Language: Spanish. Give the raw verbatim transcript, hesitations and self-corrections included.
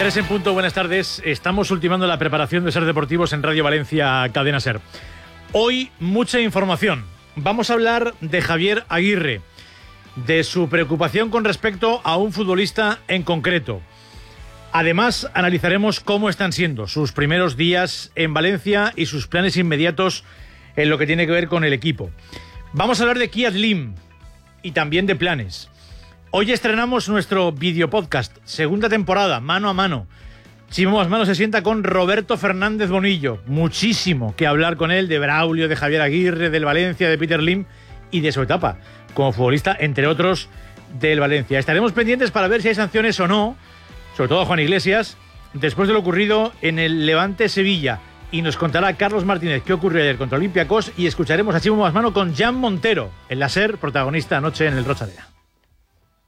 Tres en punto, buenas tardes. Estamos ultimando la preparación de Ser Deportivos en Radio Valencia, Cadena Ser. Hoy mucha información. Vamos a hablar de Javier Aguirre, de su preocupación con respecto a un futbolista en concreto. Además, analizaremos cómo están siendo sus primeros días en Valencia y sus planes inmediatos en lo que tiene que ver con el equipo. Vamos a hablar de Kiat Lim y también de planes. Hoy estrenamos nuestro videopodcast, segunda temporada, mano a mano. Chimo Más Mano se sienta con Roberto Fernández Bonillo. Muchísimo que hablar con él de Braulio, de Javier Aguirre, del Valencia, de Peter Lim y de su etapa como futbolista, entre otros, del Valencia. Estaremos pendientes para ver si hay sanciones o no, sobre todo a Juan Iglesias, después de lo ocurrido en el Levante Sevilla. Y nos contará Carlos Martínez qué ocurrió ayer contra Olympiacos y escucharemos a Chimo Más Mano con Jan Montero, el láser protagonista anoche en el Rochadea.